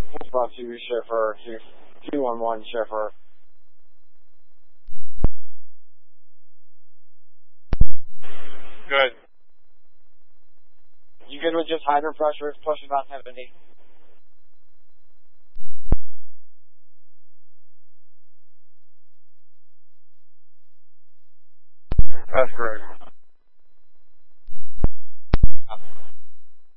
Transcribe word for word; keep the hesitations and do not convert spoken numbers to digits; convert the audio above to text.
Foxtrot two, Shifter, two one one, Shifter. Good. You good with just hydrant pressure? It's pushing about seventy. That's correct.